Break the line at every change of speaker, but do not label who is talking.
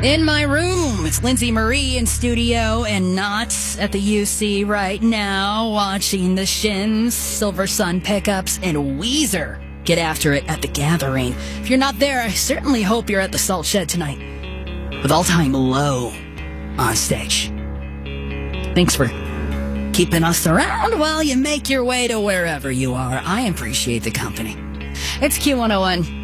In my room, it's Lindsay Marie in studio and not at the UC right now, watching the Shins, Silver Sun Pickups, and Weezer get after it at the Gathering. If you're not there, I certainly hope you're at the Salt Shed tonight with All Time Low on stage. Thanks for keeping us around while you make your way to wherever you are. I appreciate the company. It's Q101.